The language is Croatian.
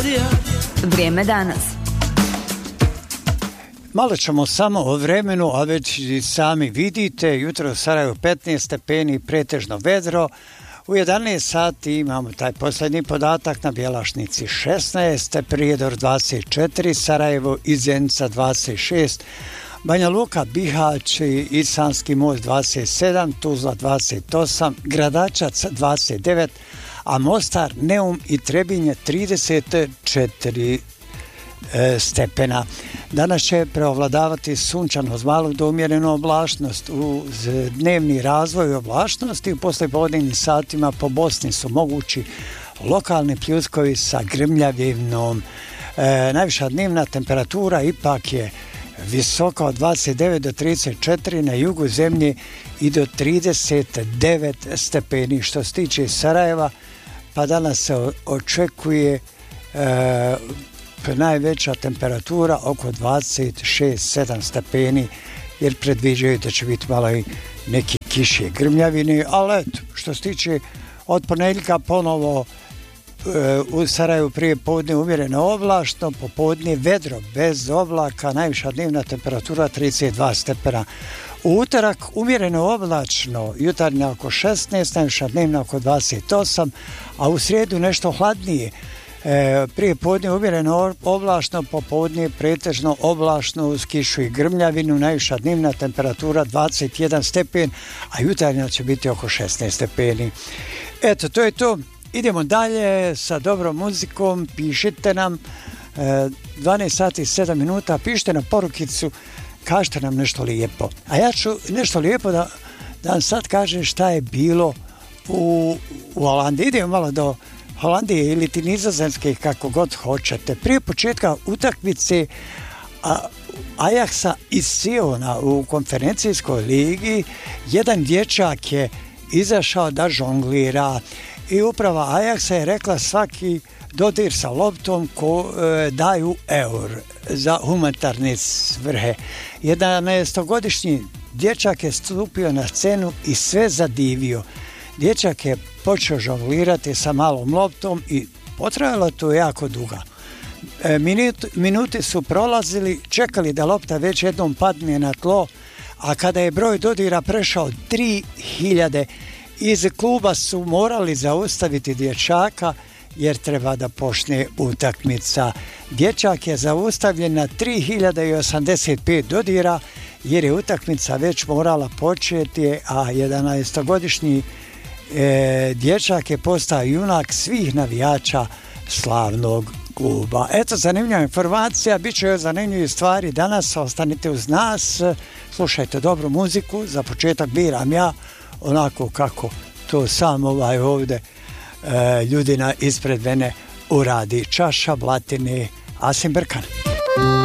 Vrijeme danas. Malo ćemo samo o vremenu, a već sami vidite, jutro u Sarajevu 15 stepeni, pretežno vedro. U 11 sati imamo taj posljednji podatak, na Bjelašnici 16, Prijedor 24, Sarajevo i Zenica 26, Banja Luka, Bihać i Sanski most 27, Tuzla 28, Gradačac 29, a Mostar, Neum i Trebinje 34 stepena. Danas će preovladavati sunčanost, malo do umjerenu oblačnost. Uz dnevni razvoj oblačnosti u poslijepodnevnim satima po Bosni su mogući lokalni pljuskovi sa grmljavinom. Najviša dnevna temperatura ipak je visoka od 29 do 34 na jugu zemlje i do 39 stepeni. Što se tiče Sarajeva, pa danas se očekuje najveća temperatura oko 26-7 stepeni, jer predviđaju da će biti malo i neki kiše grmljavine, ali eto, što se tiče od ponedjeljka ponovo u Sarajevu prije podne umjereno oblačno, popodne vedro bez oblaka, najviša dnevna temperatura 32 stepena. U utorak umjereno oblačno, jutarnja oko 16, najviša dnevna oko 28, a u srijedu nešto hladnije. Prije podne umjereno oblačno, popodne pretežno oblačno uz kišu i grmljavinu, najviša dnevna temperatura 21 stepen, a jutarnja će biti oko 16 stepeni. Eto, to je to. Idemo dalje sa dobrom muzikom, pišite nam 12 sati i 7 minuta, pišite na porukicu, kažete nam nešto lijepo. A ja ću nešto lijepo da vam sad kažem šta je bilo u Holandiji. Idemo malo do Holandije ili ti Nizozemske, kako god hoćete. Prije početka utakmice Ajaxa iz Siona u konferencijskoj ligi, jedan dječak je izašao da žonglira i uprava Ajaxa je rekla svaki dodir sa loptom daju eur za humanitarne svrhe. 11-godišnji dječak je stupio na scenu i sve zadivio. Dječak je počeo žonglirati sa malom loptom i potrajalo to jako dugo. Minuti su prolazili, čekali da lopta već jednom padne na tlo, a kada je broj dodira prešao 3000, iz kluba su morali zaustaviti dječaka jer treba da počne utakmica. Dječak je zaustavljen na 3085 dodira jer je utakmica već morala početi, a 11-godišnji dječak je postao junak svih navijača slavnog kluba. Eto, zanimljiva informacija, bit će još zanimljive stvari danas, ostanite uz nas, slušajte dobru muziku, za početak biram ja, onako kako to sam ovdje ljudina ispred mene uradi. Čaša Blatine, Asim Brkan.